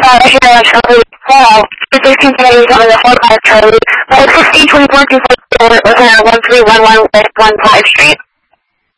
here at Charlie Hall, the 13th is on the 4 Charlie, but 1524 within 1311 West 1 5 Street.